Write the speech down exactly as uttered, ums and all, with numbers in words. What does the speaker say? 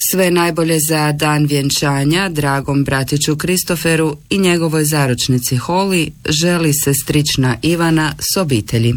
Sve najbolje za dan vjenčanja dragom bratiću Kristoferu i njegovoj zaručnici Holly želi sestrična Ivana s obitelji.